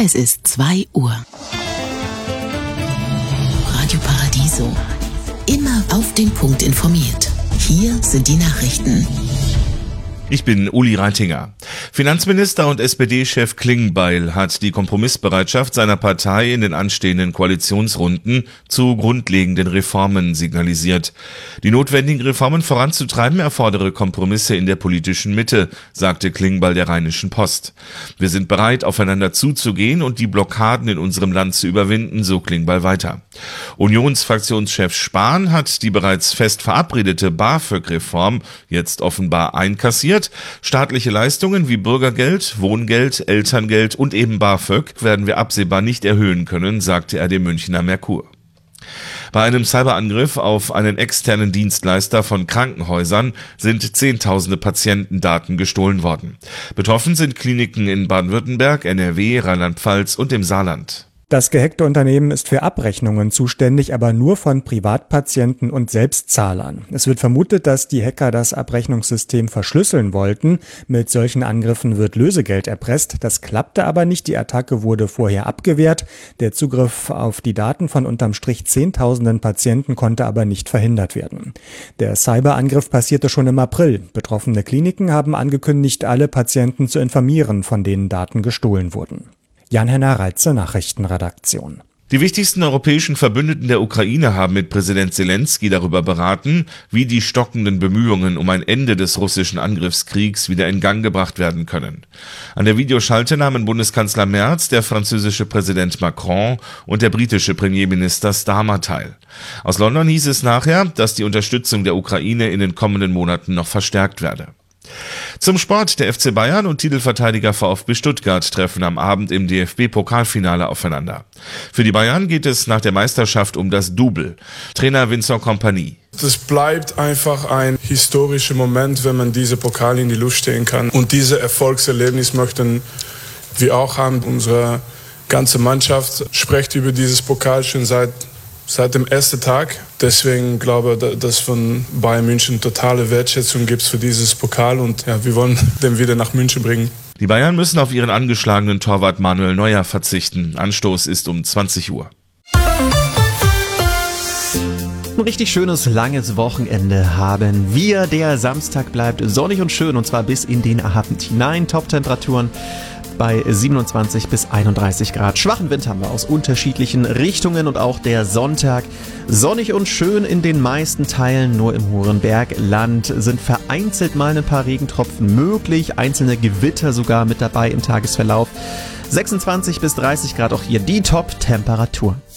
Es ist 2 Uhr. Radio Paradiso. Immer auf den Punkt informiert. Hier sind die Nachrichten. Ich bin Uli Reitinger. Finanzminister und SPD-Chef Klingbeil hat die Kompromissbereitschaft seiner Partei in den anstehenden Koalitionsrunden zu grundlegenden Reformen signalisiert. Die notwendigen Reformen voranzutreiben erfordere Kompromisse in der politischen Mitte, sagte Klingbeil der Rheinischen Post. Wir sind bereit, aufeinander zuzugehen und die Blockaden in unserem Land zu überwinden, so Klingbeil weiter. Unionsfraktionschef Spahn hat die bereits fest verabredete BAföG-Reform jetzt offenbar einkassiert. Staatliche Leistungen wie Bürgergeld, Wohngeld, Elterngeld und eben BAföG werden wir absehbar nicht erhöhen können, sagte er dem Münchner Merkur. Bei einem Cyberangriff auf einen externen Dienstleister von Krankenhäusern sind Zehntausende Patientendaten gestohlen worden. Betroffen sind Kliniken in Baden-Württemberg, NRW, Rheinland-Pfalz und dem Saarland. Das gehackte Unternehmen ist für Abrechnungen zuständig, aber nur von Privatpatienten und Selbstzahlern. Es wird vermutet, dass die Hacker das Abrechnungssystem verschlüsseln wollten. Mit solchen Angriffen wird Lösegeld erpresst. Das klappte aber nicht. Die Attacke wurde vorher abgewehrt. Der Zugriff auf die Daten von unterm Strich Zehntausenden Patienten konnte aber nicht verhindert werden. Der Cyberangriff passierte schon im April. Betroffene Kliniken haben angekündigt, alle Patienten zu informieren, von denen Daten gestohlen wurden. Jan-Henner Reitze, Nachrichtenredaktion. Die wichtigsten europäischen Verbündeten der Ukraine haben mit Präsident Zelensky darüber beraten, wie die stockenden Bemühungen um ein Ende des russischen Angriffskriegs wieder in Gang gebracht werden können. An der Videoschalte nahmen Bundeskanzler Merz, der französische Präsident Macron und der britische Premierminister Starmer teil. Aus London hieß es nachher, dass die Unterstützung der Ukraine in den kommenden Monaten noch verstärkt werde. Zum Sport: Der FC Bayern und Titelverteidiger VfB Stuttgart treffen am Abend im DFB-Pokalfinale aufeinander. Für die Bayern geht es nach der Meisterschaft um das Double. Trainer Vincent Kompany: Es bleibt einfach ein historischer Moment, wenn man diese Pokal in die Luft stehen kann. Und dieses Erfolgserlebnis möchten wir auch haben. Unsere ganze Mannschaft spricht über dieses Pokal schon seit dem ersten Tag. Deswegen glaube ich, dass von Bayern München totale Wertschätzung gibt für dieses Pokal und ja, wir wollen den wieder nach München bringen. Die Bayern müssen auf ihren angeschlagenen Torwart Manuel Neuer verzichten. Anstoß ist um 20 Uhr. Ein richtig schönes, langes Wochenende haben wir. Der Samstag bleibt sonnig und schön und zwar bis in den Abend hinein. Top-Temperaturen bei 27 bis 31 Grad. Schwachen Wind haben wir aus unterschiedlichen Richtungen und auch der Sonntag sonnig und schön in den meisten Teilen. Nur im hohen Bergland sind vereinzelt mal ein paar Regentropfen möglich, einzelne Gewitter sogar mit dabei im Tagesverlauf. 26 bis 30 Grad auch hier die Top-Temperatur.